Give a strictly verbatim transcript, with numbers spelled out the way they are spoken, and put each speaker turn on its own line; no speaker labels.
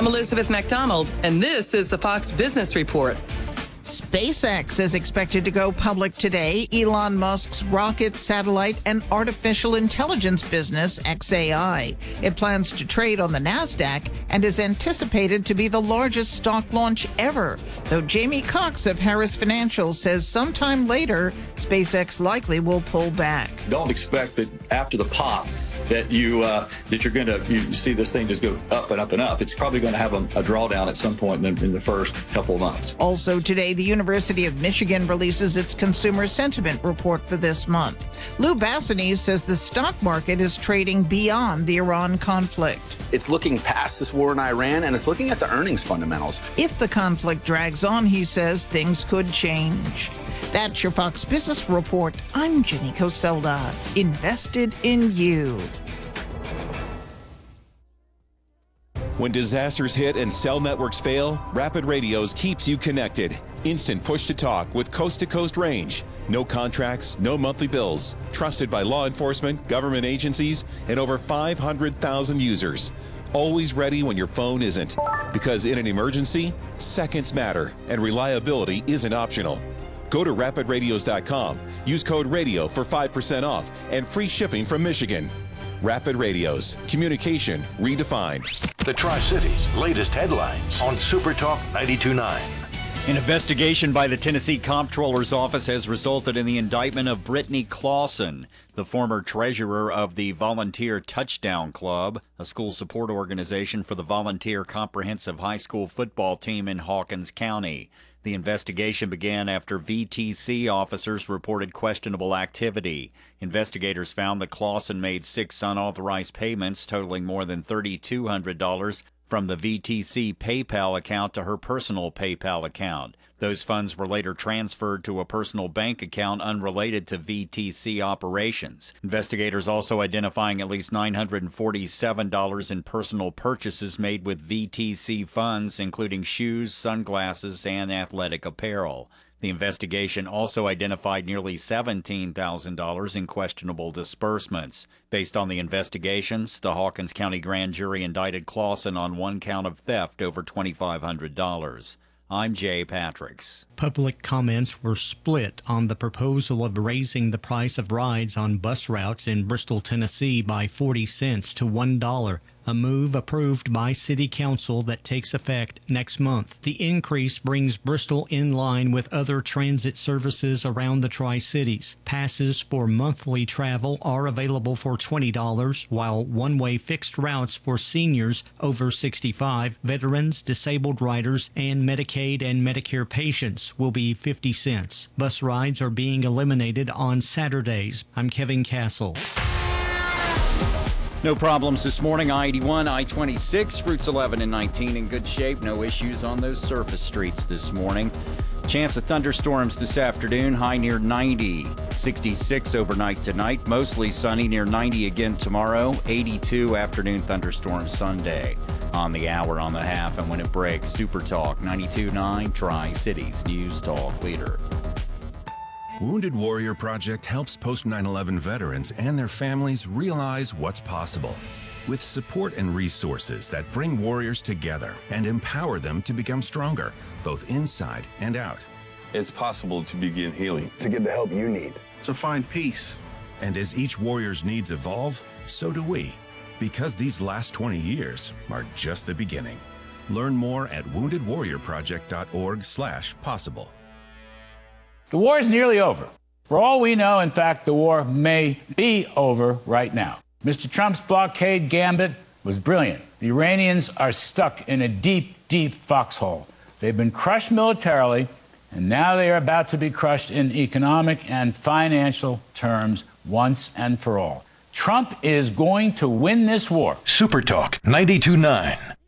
I'm Elizabeth McDonald, and this is the Fox Business Report.
SpaceX is expected to go public today. Elon Musk's rocket, satellite, and artificial intelligence business, X A I. It plans to trade on the NASDAQ and is anticipated to be the largest stock launch ever, though Jamie Cox of Harris Financial says sometime later, SpaceX likely will pull back.
Don't expect that after the pop that you uh, that you're going to you see this thing just go up and up and up. It's probably going to have a, a drawdown at some point in the, in the first couple of months.
Also today, the University of Michigan releases its consumer sentiment report for this month. Lou Bassanese says the stock market is trading beyond the Iran conflict.
It's looking past this war in Iran, and it's looking at the earnings fundamentals.
If the conflict drags on, he says, things could change. That's your Fox Business Report. I'm Jenny Coselda, invested in you.
When disasters hit and cell networks fail, Rapid Radios keeps you connected. Instant push-to-talk with coast-to-coast range. No contracts, no monthly bills. Trusted by law enforcement, government agencies, and over five hundred thousand users. Always ready when your phone isn't. Because in an emergency, seconds matter, and reliability isn't optional. Go to rapid radios dot com. Use code RADIO for five percent off and free shipping from Michigan. Rapid Radios. Communication redefined.
The Tri-Cities' latest headlines on Super Talk ninety-two point nine.
An investigation by the Tennessee Comptroller's Office has resulted in the indictment of Brittany Clausen, the former treasurer of the Volunteer Touchdown Club, a school support organization for the Volunteer Comprehensive High School football team in Hawkins County. The investigation began after V T C officers reported questionable activity. Investigators found that Clausen made six unauthorized payments totaling more than three thousand two hundred dollars from the V T C PayPal account to her personal PayPal account. Those funds were later transferred to a personal bank account unrelated to V T C operations. Investigators also identifying at least nine hundred forty-seven dollars in personal purchases made with V T C funds, including shoes, sunglasses, and athletic apparel. The investigation also identified nearly seventeen thousand dollars in questionable disbursements. Based on the investigations, the Hawkins County grand jury indicted Clausen on one count of theft over two thousand five hundred dollars. I'm Jay Patricks.
Public comments were split on the proposal of raising the price of rides on bus routes in Bristol, Tennessee by forty cents to one dollar, a move approved by City Council that takes effect next month. The increase brings Bristol in line with other transit services around the Tri-Cities. Passes for monthly travel are available for twenty dollars, while one-way fixed routes for seniors over sixty-five, veterans, disabled riders, and Medicaid and Medicare patients will be fifty cents. Bus rides are being eliminated on Saturdays. I'm Kevin Castle.
No problems this morning. I eighty-one, I twenty-six, routes eleven and nineteen in good shape. No issues on those surface streets this morning. Chance of thunderstorms this afternoon, high near ninety. sixty-six overnight tonight, mostly sunny, near ninety again tomorrow. eighty-two afternoon thunderstorms Sunday. On the hour, on the half, and when it breaks, Super Talk ninety-two point nine, Tri-Cities News Talk Leader.
Wounded Warrior Project helps post nine eleven veterans and their families realize what's possible. With support and resources that bring warriors together and empower them to become stronger, both inside and out.
It's possible to begin healing.
To get the help you need.
To find peace.
And as each warrior's needs evolve, so do we. Because these last twenty years are just the beginning. Learn more at wounded warrior project dot org slash possible.
The war is nearly over. For all we know, in fact, the war may be over right now. Mister Trump's blockade gambit was brilliant. The Iranians are stuck in a deep, deep foxhole. They've been crushed militarily, and now they are about to be crushed in economic and financial terms once and for all. Trump is going to win this war.
Super Talk ninety-two point nine.